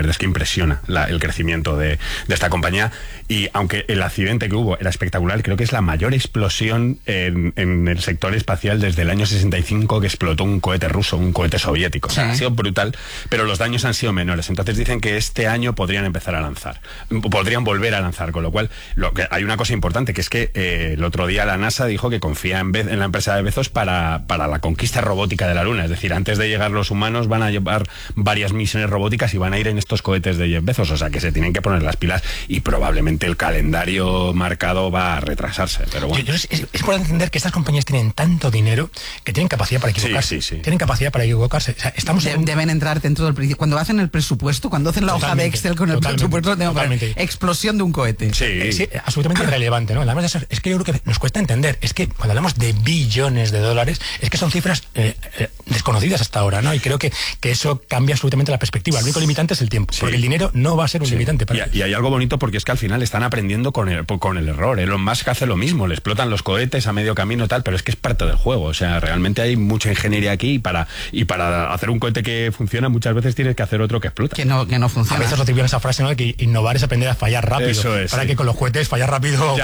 verdad es que impresiona el crecimiento de esta compañía. Y aunque el accidente que hubo era espectacular, creo que es la mayor explosión en el sector espacial desde el año 65, que explotó un cohete ruso, un cohete soviético. O sea, ha sido brutal, pero los daños han sido menores. Entonces dicen que este año podrían empezar a lanzar, podrían volver a lanzar, con lo cual hay una cosa importante, que es que el otro día la NASA dijo que confía en la empresa de Bezos para la conquista robótica de la Luna. Es decir, antes de llegar los humanos van a llevar varias misiones robóticas y van a ir en estos cohetes de Jeff Bezos. O sea, que se tienen que poner las pilas y probablemente el calendario marcado va a retrasarse. Pero bueno. Es importante entender que estas compañías tienen tanto dinero que tienen capacidad para equivocarse. Sí. Tienen capacidad para equivocarse. O sea, deben entrar dentro del principio. Cuando hacen el presupuesto, cuando hacen la hoja de Excel con el presupuesto, explosión de un cohete. Sí, absolutamente irrelevante, ¿no? Además, es que yo creo que nos cuesta entender. Es que cuando hablamos de billones de dólares, es que son cifras desconocidas hasta ahora, ¿no? Y creo que eso cambia absolutamente la perspectiva. El único limitante es el tiempo, porque el dinero no va a ser un limitante para y hay algo bonito, porque es que al final están aprendiendo con el error. Elon Musk hace lo mismo, le explotan los cohetes a medio camino tal, pero es que es parte del juego. O sea, realmente hay mucha ingeniería aquí y para hacer un cohete que funciona muchas veces tienes que hacer otro que explota. Que no funciona. A veces recibieron esa frase, ¿no?, de que innovar es aprender a fallar rápido. Eso es, para que con los cohetes fallar rápido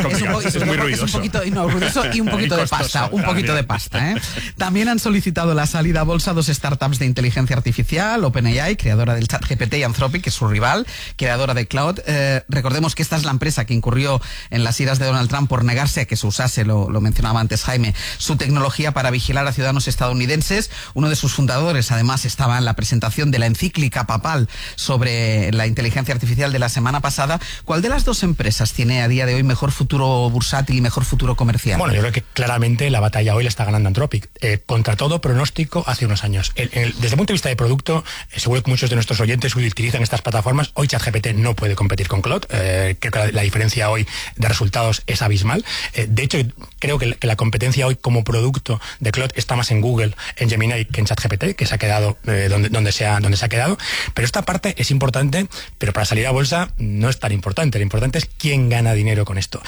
es muy ruidoso. Es un poquito ruidoso y un poquito de pasta. Un poquito de pasta, ¿eh? También han solicitado la salida a bolsa dos startups de inteligencia artificial, OpenAI, creadora del ChatGPT, y Anthropic, que es su rival, creadora de Cloud. Recordemos que esta es la empresa que incurrió en las iras de Donald Trump por negarse a que se usase, lo mencionaba antes Jaime, su tecnología para vigilar a ciudadanos estadounidenses. Uno de sus fundadores, además, estaba en la presentación de la encíclica papal sobre la inteligencia artificial de la semana pasada. ¿Cuál de las dos empresas tiene a día de hoy mejor futuro bursátil y mejor futuro comercial? Bueno, yo creo que claramente la batalla hoy la está ganando Anthropic, contra todo pronóstico hace unos años. Desde el punto de vista de producto, seguro que muchos de nuestros oyentes utilizan estas plataformas. Hoy ChatGPT no puede competir con Claude. Creo que la diferencia hoy de resultados es abismal. De hecho, creo que la competencia hoy como producto de Claude está más en Google, en Gemini, que en ChatGPT, que se ha quedado donde se ha quedado. Pero esta parte es importante, pero para salir a bolsa no es tan importante. Lo importante es quién gana dinero con esto.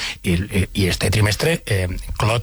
Y este trimestre, Claude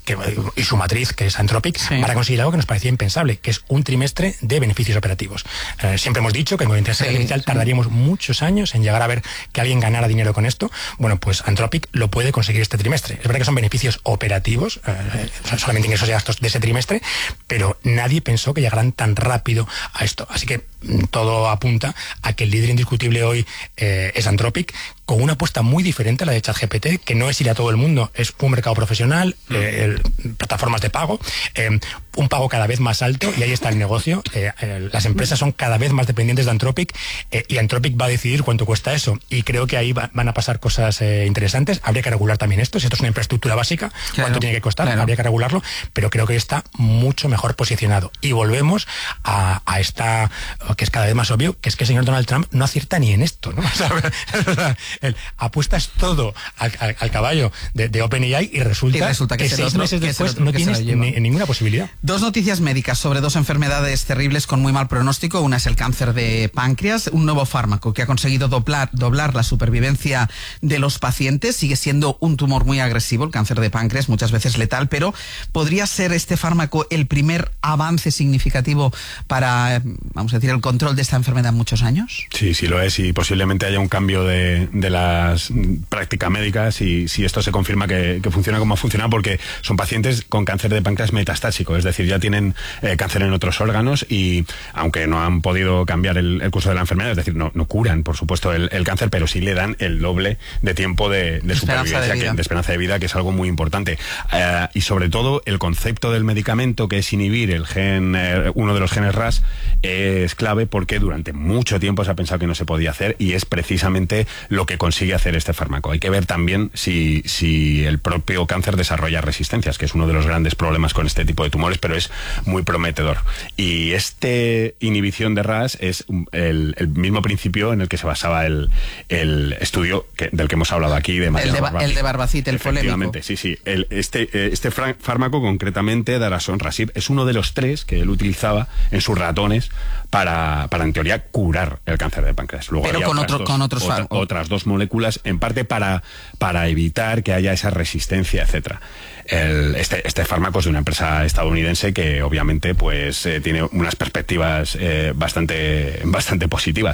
y su matriz, que es Anthropic, van a conseguir algo que nos parecía impensable, que es un trimestre de beneficios operativos. Siempre hemos dicho que con inteligencia artificial tardaríamos muchos años en llegar a ver que alguien ganara dinero con esto. Bueno, pues Anthropic lo puede conseguir este trimestre. Es verdad que son beneficios operativos, solamente ingresos y gastos de ese trimestre, pero nadie pensó que llegaran tan rápido a esto. Así que todo apunta a que el líder indiscutible hoy es Anthropic, con una apuesta muy diferente a la de ChatGPT, que no es ir a todo el mundo, es un mercado profesional, plataformas de pago, un pago cada vez más alto, y ahí está el negocio. Las empresas son cada vez más dependientes de Anthropic, y Anthropic va a decidir cuánto cuesta eso, y creo que ahí van a pasar cosas interesantes. Habría que regular también esto, si esto es una infraestructura básica, cuánto tiene que costar, habría que regularlo, pero creo que está mucho mejor posicionado. Y volvemos a esta, que es cada vez más obvio, que es que el señor Donald Trump no acierta ni en esto, ¿no? Apuestas todo al caballo de OpenAI y resulta que 6 meses después no tienes ninguna posibilidad. Dos noticias médicas sobre dos enfermedades terribles con muy mal pronóstico. Una es el cáncer de páncreas, un nuevo fármaco que ha conseguido doblar la supervivencia de los pacientes. Sigue siendo un tumor muy agresivo, el cáncer de páncreas, muchas veces letal, pero ¿podría ser este fármaco el primer avance significativo para, vamos a decir, el control de esta enfermedad en muchos años? Sí, sí lo es, y posiblemente haya un cambio de las prácticas médicas si esto se confirma que funciona como ha funcionado, porque son pacientes con cáncer de páncreas metastásico, es decir, ya tienen cáncer en otros órganos, y aunque no han podido cambiar el curso de la enfermedad, es decir, no curan, por supuesto, el cáncer, pero sí le dan el doble de tiempo de supervivencia, de esperanza de vida, que es algo muy importante. Y sobre todo, el concepto del medicamento, que es inhibir el gen, uno de los genes RAS, es clave, porque durante mucho tiempo se ha pensado que no se podía hacer, y es precisamente lo que consigue hacer este fármaco. Hay que ver también si el propio cáncer desarrolla resistencias, que es uno de los grandes problemas con este tipo de tumores, pero es muy prometedor. Y este inhibición de RAS es el mismo principio en el que se basaba el estudio del que hemos hablado aquí, de María Barbacid. El de Barbacid, el polémico. Efectivamente, sí. Este fármaco, concretamente, daraxonrasib, es uno de los 3 que él utilizaba en sus ratones para en teoría, curar el cáncer de páncreas. Luego pero otras 2 moléculas, en parte para evitar que haya esa resistencia, etcétera. Este fármaco es de una empresa estadounidense que obviamente pues tiene unas perspectivas bastante positivas.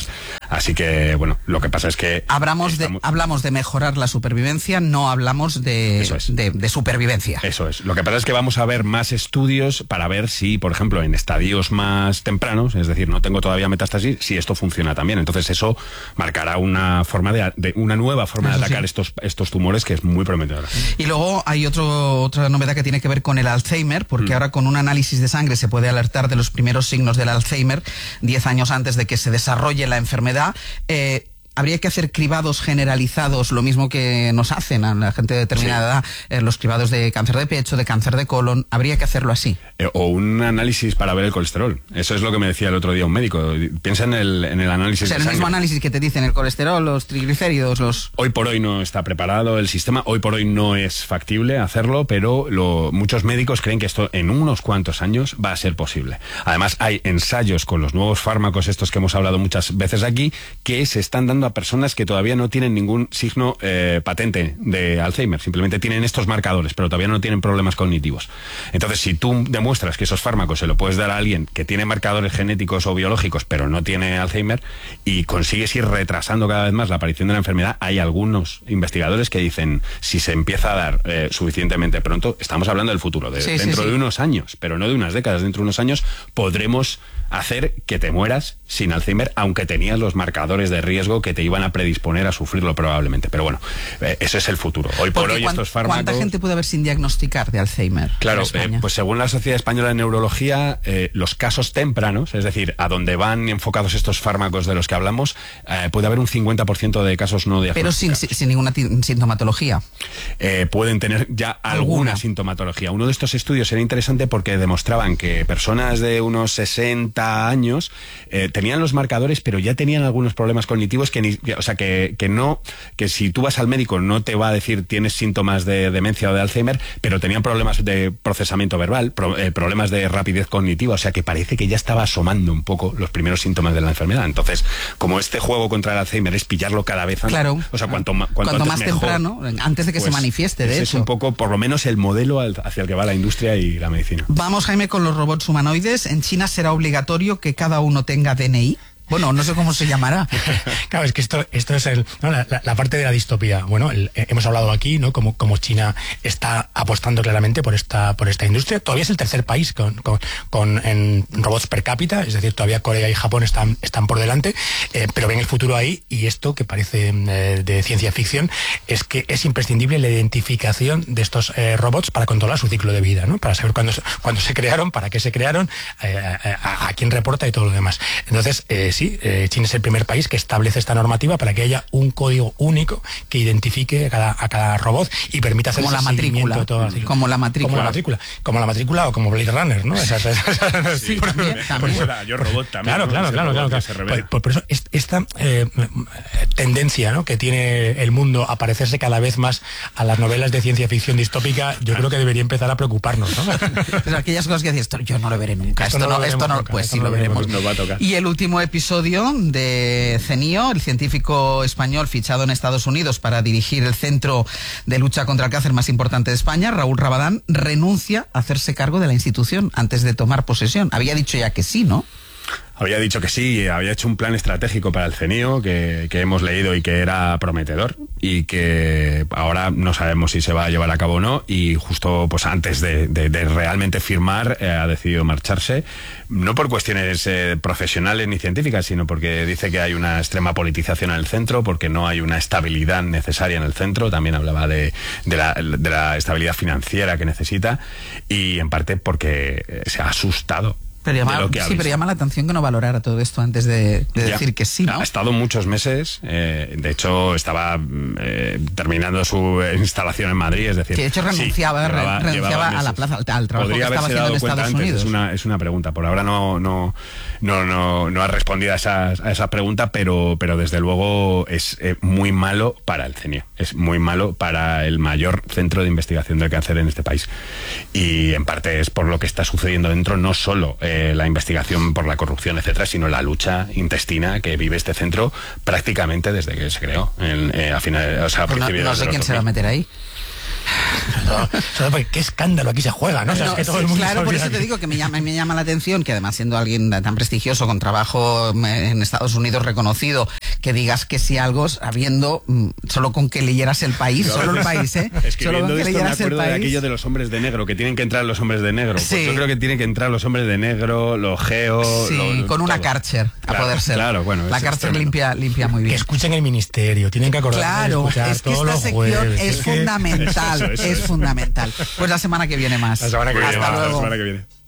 Así que, bueno, lo que pasa es que... Hablamos de mejorar la supervivencia, no hablamos de supervivencia. Eso es. Lo que pasa es que vamos a ver más estudios para ver si, por ejemplo, en estadios más tempranos, es decir, no tengo todavía metástasis, si esto funciona también. Entonces eso marcará una forma una nueva forma de atacar estos tumores que es muy prometedora. Y luego hay otra novedad que tiene que ver con el Alzheimer, porque ahora con un análisis de sangre se puede alertar de los primeros signos del Alzheimer 10 años antes de que se desarrolle la enfermedad. Habría que hacer cribados generalizados, lo mismo que nos hacen a la gente de determinada edad, los cribados de cáncer de pecho, de cáncer de colon, habría que hacerlo así. O un análisis para ver el colesterol. Eso es lo que me decía el otro día un médico. Piensa en el análisis de sangre. El mismo análisis que te dicen el colesterol, los triglicéridos, los... Hoy por hoy no está preparado el sistema, hoy por hoy no es factible hacerlo, pero muchos médicos creen que esto en unos cuantos años va a ser posible. Además, hay ensayos con los nuevos fármacos, estos que hemos hablado muchas veces aquí, que se están dando a personas que todavía no tienen ningún signo patente de Alzheimer, simplemente tienen estos marcadores, pero todavía no tienen problemas cognitivos. Entonces, si tú demuestras que esos fármacos se lo puedes dar a alguien que tiene marcadores genéticos o biológicos, pero no tiene Alzheimer, y consigues ir retrasando cada vez más la aparición de la enfermedad, hay algunos investigadores que dicen, si se empieza a dar suficientemente pronto, estamos hablando del futuro, dentro de unos años, pero no de unas décadas, dentro de unos años podremos hacer que te mueras sin Alzheimer, aunque tenías los marcadores de riesgo que te iban a predisponer a sufrirlo probablemente. Pero bueno, eso es el futuro. Hoy por hoy estos fármacos... ¿Cuánta gente puede haber sin diagnosticar de Alzheimer? Claro, pues según la Sociedad Española de Neurología, los casos tempranos, es decir, a donde van enfocados estos fármacos de los que hablamos, puede haber un 50% de casos no diagnosticados. Pero sin ninguna sintomatología. Pueden tener ya alguna sintomatología. Uno de estos estudios era interesante porque demostraban que personas de unos 60 años tenían los marcadores, pero ya tenían algunos problemas cognitivos que si tú vas al médico no te va a decir tienes síntomas de demencia o de Alzheimer, pero tenían problemas de procesamiento verbal, problemas de rapidez cognitiva, o sea que parece que ya estaba asomando un poco los primeros síntomas de la enfermedad. Entonces, como este juego contra el Alzheimer es pillarlo cada vez antes, claro, o sea, cuanto más mejor, temprano, antes de que se manifieste, de hecho. Es un poco, por lo menos, el modelo hacia el que va la industria y la medicina. Vamos, Jaime, con los robots humanoides. En China será obligatorio que cada uno tenga DNI. Bueno, no sé cómo se llamará. Claro, es que esto es la parte de la distopía. Bueno, hemos hablado aquí, ¿no? Como China está apostando claramente por esta industria. Todavía es el tercer país en robots per cápita, es decir, todavía Corea y Japón están por delante, pero ven el futuro ahí, y esto que parece de ciencia ficción es que es imprescindible la identificación de estos robots para controlar su ciclo de vida, ¿no? Para saber cuándo se crearon, para qué se crearon, a quién reporta y todo lo demás. Entonces, China es el primer país que establece esta normativa para que haya un código único que identifique a cada robot y permita hacer como la matrícula, como la matrícula o como Blade Runner, ¿no? Sí, también. Yo robot también. Claro. Por eso esta tendencia, ¿no?, que tiene el mundo a parecerse cada vez más a las novelas de ciencia ficción distópica, yo creo que debería empezar a preocuparnos, ¿no? Pues aquellas cosas que decís, yo no lo veré nunca, esto no, pues sí lo veremos. Nos va a tocar. Y el último episodio de CENIO, el científico español fichado en Estados Unidos para dirigir el centro de lucha contra el cáncer más importante de España, Raúl Rabadán, renuncia a hacerse cargo de la institución antes de tomar posesión. Había dicho ya que sí, ¿no? Había dicho que sí, había hecho un plan estratégico para el CENIO que hemos leído y que era prometedor y que ahora no sabemos si se va a llevar a cabo o no, y justo pues antes de realmente firmar ha decidido marcharse, no por cuestiones profesionales ni científicas, sino porque dice que hay una extrema politización en el centro, porque no hay una estabilidad necesaria en el centro. También hablaba de la estabilidad financiera que necesita, y en parte porque se ha asustado. Pero llama la atención que no valorara todo esto antes de decir que sí, ¿no? Ha estado muchos meses, de hecho estaba terminando su instalación en Madrid, es decir... Que de hecho renunciaba a la plaza, al trabajo que estaba haciendo en Estados Unidos. Es una pregunta, por ahora no ha respondido a esa pregunta, pero desde luego es muy malo para el CENIO, es muy malo para el mayor centro de investigación del cáncer en este país, y en parte es por lo que está sucediendo dentro, no solo la investigación por la corrupción, etcétera, sino la lucha intestina que vive este centro prácticamente desde que se creó a finales, no sé quién se va a meter ahí. Qué escándalo aquí se juega, ¿no? O sea, es que todo el mundo por eso te digo que me llama la atención que, además, siendo alguien tan prestigioso con trabajo en Estados Unidos reconocido, que digas que si algo, habiendo, solo con que leyeras El País, solo El País, Escribiendo solo con que esto me leyeras El acuerdo de País. aquello de los hombres de negro, que tienen que entrar los hombres de negro. Sí. Pues yo creo que tienen que entrar los hombres de negro, los geos... Sí, con una todo. Karcher, a Claro, poder ser. claro, bueno, la es Karcher tremendo. limpia muy bien. Que escuchen el ministerio, tienen que acordarse de Claro, escuchar es que todos esta los sección jueves. es fundamental, Eso es es. fundamental. Pues la semana que viene más. La semana que viene Hasta más. luego. La semana que viene.